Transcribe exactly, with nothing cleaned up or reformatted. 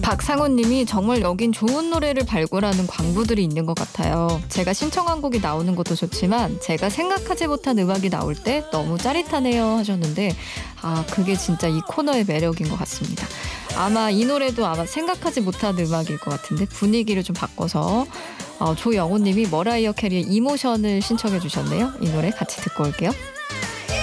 박상훈님이 정말 여긴 좋은 노래를 발굴하는 광부들이 있는 것 같아요. 제가 신청한 곡이 나오는 것도 좋지만 제가 생각하지 못한 음악이 나올 때 너무 짜릿하네요 하셨는데 아 그게 진짜 이 코너의 매력인 것 같습니다. 아마 이 노래도 아마 생각하지 못한 음악일 것 같은데 분위기를 좀 바꿔서 어, 조영호님이 머라이어 캐리의 이모션을 신청해 주셨네요. 이 노래 같이 듣고 올게요.